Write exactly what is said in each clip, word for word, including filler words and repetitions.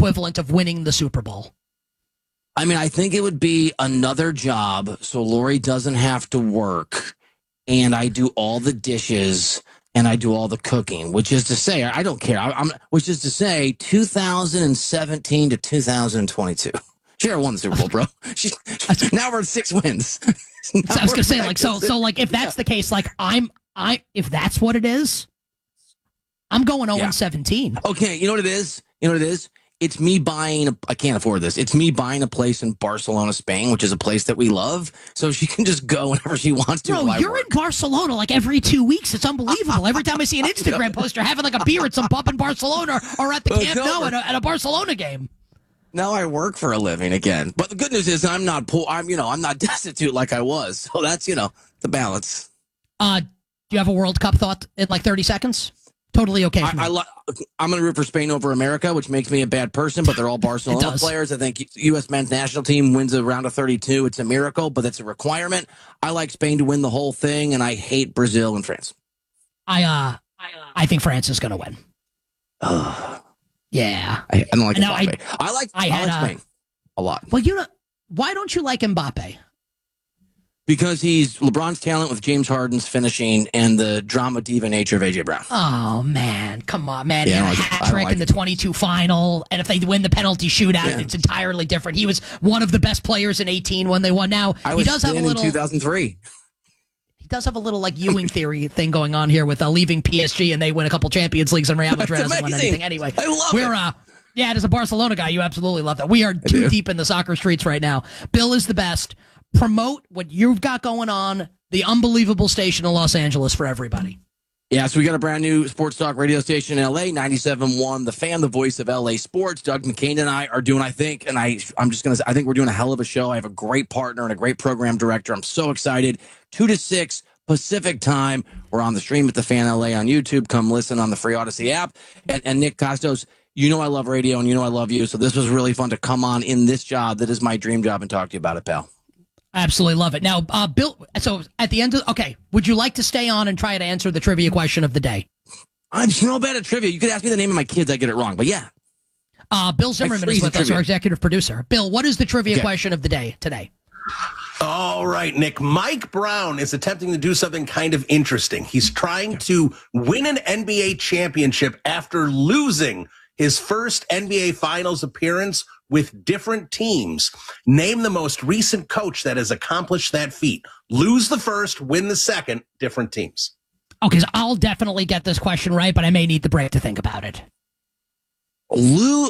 equivalent of winning the Super Bowl? I mean, I think it would be another job so Lori doesn't have to work and I do all the dishes and I do all the cooking, which is to say, I don't care. I, I'm, which is to say, two thousand seventeen to two thousand twenty-two. She won the Super Bowl, bro. She, now we're at six wins. So I was gonna say, like, so, so, like, if that's yeah. the case, like, I'm, I, if that's what it is, I'm going oh and seventeen. Okay, you know what it is? You know what it is? It's me buying, a, I can't afford this. It's me buying a place in Barcelona, Spain, which is a place that we love. So she can just go whenever she wants to. Bro, you're in Barcelona like every two weeks. It's unbelievable. Every time I see an Instagram post, you're having like a beer at some pub in Barcelona or at the well, Camp Nou at a, at a Barcelona game. Now I work for a living again. But the good news is I'm not poor. I'm, you know, I'm not destitute like I was. So that's, you know, the balance. Uh, do you have a World Cup thought in like thirty seconds? Totally okay. I, I lo- I'm going to root for Spain over America, which makes me a bad person, but they're all Barcelona players. I think U S men's national team wins a round of thirty-two. It's a miracle, but that's a requirement. I like Spain to win the whole thing, and I hate Brazil and France. I uh, I, uh, I think France is going to win. Uh, yeah. I, I don't like no, Mbappe. I, I like, I, I had, like Spain uh, a lot. Well, you know, why don't you like Mbappe? Because he's LeBron's talent with James Harden's finishing and the drama diva nature of A J Brown. Oh, man. Come on, man. Yeah, he had a hat trick like in the twenty-two final. And if they win the penalty shootout, yeah. it's entirely different. He was one of the best players in eighteen when they won. Now, I he was does have a little. in two thousand three. He does have a little like Ewing theory thing going on here with uh, leaving P S G and they win a couple Champions Leagues and Real Madrid doesn't win anything anyway. I love We're, it. Uh, yeah, as a Barcelona guy, you absolutely love that. We are too deep in the soccer streets right now. Bill is the best. Promote what you've got going on, the unbelievable station in Los Angeles for everybody. Yeah, so we got a brand new sports talk radio station in L A, ninety-seven point one, The Fan, the voice of L A sports. Doug McCain and I are doing, I think, and I, I'm just going to say, I think we're doing a hell of a show. I have a great partner and a great program director. I'm so excited. two to six Pacific time. We're on the stream at The Fan L A on YouTube. Come listen on the free Odyssey app. And, and Nick Costos, you know I love radio and you know I love you. So this was really fun to come on in this job that is my dream job and talk to you about it, pal. Absolutely love it. Now, uh, Bill, so at the end of, okay, would you like to stay on and try to answer the trivia question of the day? I'm so bad at trivia. You could ask me the name of my kids, I get it wrong, but yeah. Uh, Bill Zimmerman is with us, our executive producer. Bill, what is the trivia okay. question of the day today? All right, Nick. Mike Brown is attempting to do something kind of interesting. He's trying to win an N B A championship after losing his first N B A Finals appearance with different teams. Name the most recent coach that has accomplished that feat. Lose the first, win the second, different teams. Okay, so I'll definitely get this question right, but I may need the break to think about it. Lou,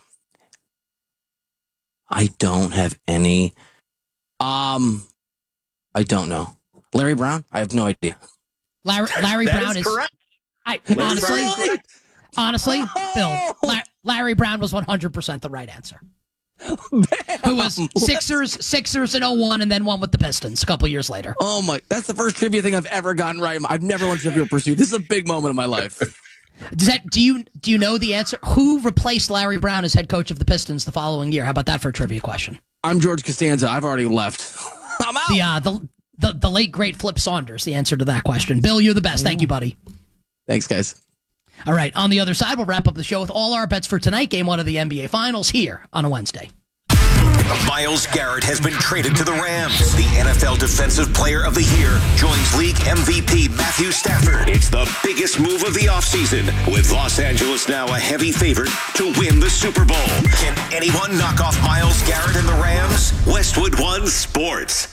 I don't have any. Um, I don't know. Larry Brown? I have no idea. Larry, Larry Brown is. is correct. I honestly, honestly, Bill, La- Larry Brown was one hundred percent the right answer. Who was Sixers, Sixers in oh one, and then one with the Pistons a couple years later. Oh my! That's the first trivia thing I've ever gotten right. I've never won Trivial Pursuit. This is a big moment in my life. Does that, do you do you know the answer? Who replaced Larry Brown as head coach of the Pistons the following year? How about that for a trivia question? I'm George Costanza. I've already left. I'm out. The, uh, the the the late great Flip Saunders. The answer to that question. Bill, you're the best. Thank you, buddy. Thanks, guys. All right. On the other side, we'll wrap up the show with all our bets for tonight, game one of the N B A Finals here on a Wednesday. Myles Garrett has been traded to the Rams. The N F L Defensive Player of the Year joins league M V P Matthew Stafford. It's the biggest move of the offseason, with Los Angeles now a heavy favorite to win the Super Bowl. Can anyone knock off Myles Garrett and the Rams? Westwood One Sports.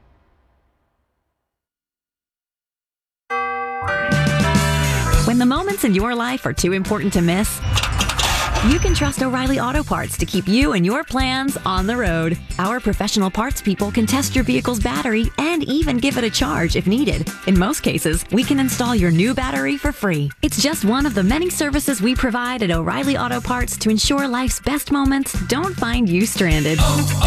When the moments in your life are too important to miss, you can trust O'Reilly Auto Parts to keep you and your plans on the road. Our professional parts people can test your vehicle's battery and even give it a charge if needed. In most cases, we can install your new battery for free. It's just one of the many services we provide at O'Reilly Auto Parts to ensure life's best moments don't find you stranded. Oh,